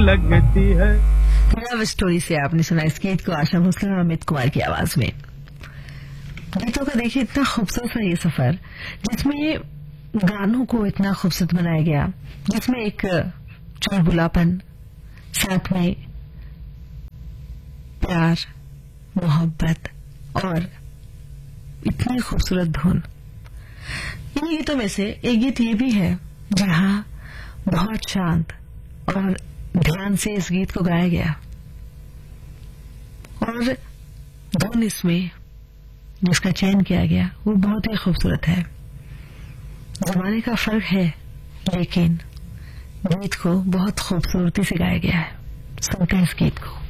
लगती है। Love story से आपने सुना इस गीत को आशा भोसले और अमित कुमार की आवाज में। गीतों का देखिए इतना खूबसूरत है ये सफर, जिसमें गानों को इतना खूबसूरत बनाया गया, जिसमें एक चुलबुलापन, साथ में प्यार, मोहब्बत और इतनी खूबसूरत धुन। इन गीतों में से एक गीत ये भी है जहां बहुत शांत और ध्यान से इस गीत को गाया गया और धुन इसमें जिसका चयन किया गया वो बहुत ही खूबसूरत है। जमाने का फर्क है लेकिन गीत को बहुत खूबसूरती से गाया गया है। सुनते हैं इस गीत को।